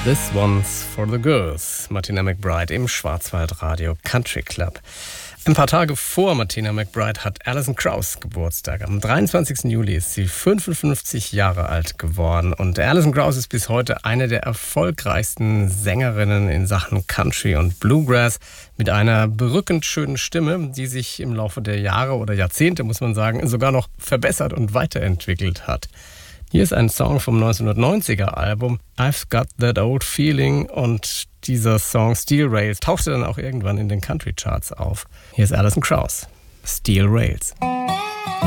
This One's for the Girls. Martina McBride im Schwarzwaldradio Country Club. Ein paar Tage vor Martina McBride hat Alison Krauss Geburtstag. Am 23. Juli ist sie 55 Jahre alt geworden. Und Alison Krauss ist bis heute eine der erfolgreichsten Sängerinnen in Sachen Country und Bluegrass. Mit einer berückend schönen Stimme, die sich im Laufe der Jahre oder Jahrzehnte, muss man sagen, sogar noch verbessert und weiterentwickelt hat. Hier ist ein Song vom 1990er Album I've Got That Old Feeling, und dieser Song Steel Rails tauchte dann auch irgendwann in den Country Charts auf. Hier ist Alison Krauss, Steel Rails.